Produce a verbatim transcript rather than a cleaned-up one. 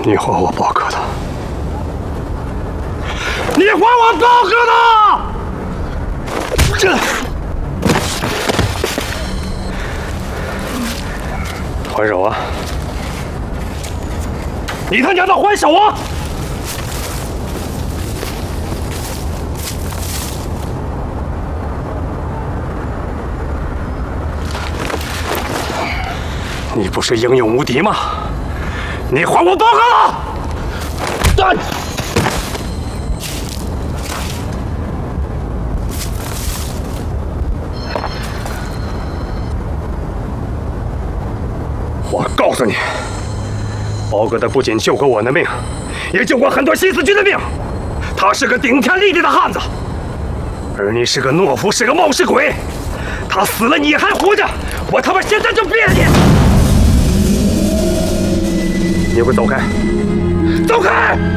你还我包哥的！你还我包哥的！这还手啊！你他娘的还手啊！你不是英勇无敌吗？你还我包哥了！站！我告诉你，包哥的不仅救过我的命，也救过很多新四军的命。他是个顶天立地的汉子，而你是个懦夫，是个冒失鬼。他死了，你还活着，我他妈现在就毙了你！你给我走开！走开！